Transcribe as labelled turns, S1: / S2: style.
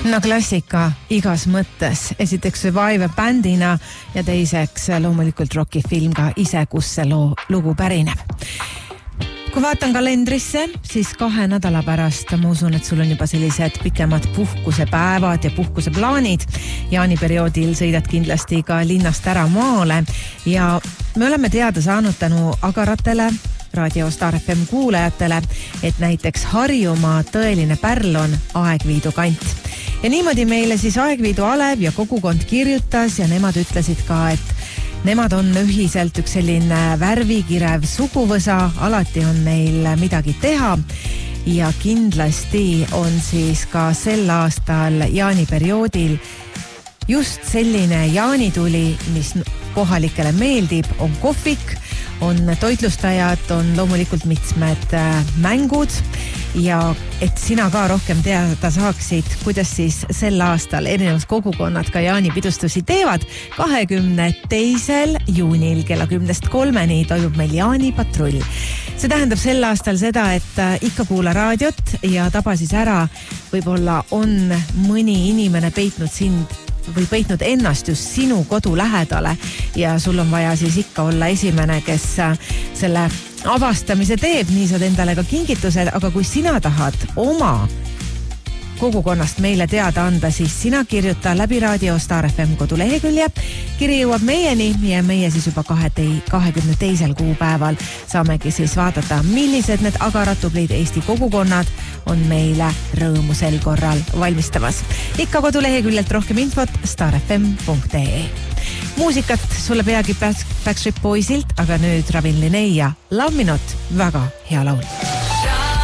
S1: No klassika igas mõttes. Esiteks Survivor bändina ja teiseks loomulikult rockifilm ka ise, kus see lugu pärineb. Kui vaatan kalendrisse, siis 2 nädala pärast ma usun, et sul on juba sellised pikemad puhkusepäevad ja puhkuseplaanid. Jaaniperioodil sõidad kindlasti ka linnast ära maale ja me oleme teada saanud tänu agaratele, Raadio Star FM kuulajatele, et näiteks Harjumaa tõeline pärl on Aegviidu kant. Ja niimoodi meile siis Aegviidu Alev ja kogukond kirjutas ja nemad ütlesid ka, et nemad on ühiselt üks selline värvikirev suguvõsa, alati on neil midagi teha ja kindlasti on siis ka sel aastal jaaniperioodil just selline jaanituli, mis kohalikele meeldib, on kohvik, on toitlustajad, on loomulikult mitmed mängud ja et sina ka rohkem teada saaksid, kuidas siis sel aastal erinevad kogukonnad ka jaanipidustusi teevad. 22. juunil kella 10:03 toimub meil jaanipatrull. See tähendab sel aastal seda, et ikka kuula raadiot ja taba siis ära, võib-olla on mõni inimene peitnud sind või peitnud ennast just sinu kodu lähedale ja sul on vaja siis ikka olla esimene, kes selle avastamise teeb, nii saad endale ka kingitused, aga kui sina tahad oma kogukonnast meile teada anda, siis sina kirjuta läbi Raadio Star FM kodulehekülje. Kiri jõuab meieni ja meie siis juba 22. kuupäeval saamegi siis vaadata, millised need agaratublid Eesti kogukonnad on meile rõõmu sel korral valmistamas. Ikka koduleheküljelt rohkem infot starfm.ee. Muusikat sulle peagi Backstreet Boysilt, aga nüüd Ravin Linnea Love Me Not, väga hea laul.